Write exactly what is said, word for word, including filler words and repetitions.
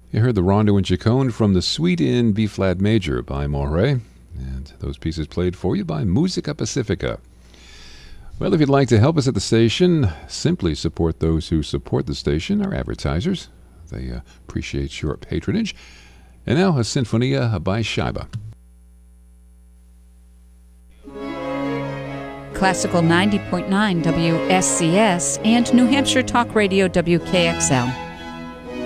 You heard the Rondo and Chaconne from the Suite in B-flat major by Moret, and those pieces played for you by Musica Pacifica. Well, if you'd like to help us at the station, simply support those who support the station, our advertisers. They uh, appreciate your patronage. And now, a Sinfonia by Scheibe. Classical ninety point nine W S C S and New Hampshire Talk Radio W K X L.